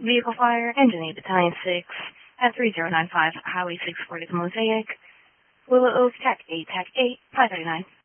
Vehicle fire, engine 8, battalion 6, at 3095, Highway 640 Mosaic, Willow Oak, TAC 8, 539.